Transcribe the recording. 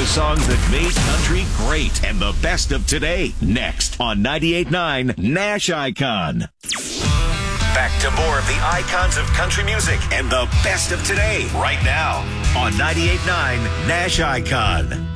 the songs that made country great and the best of today. Next on 98.9 Nash Icon. Back to more of the icons of country music and the best of today right now on 98.9 Nash Icon.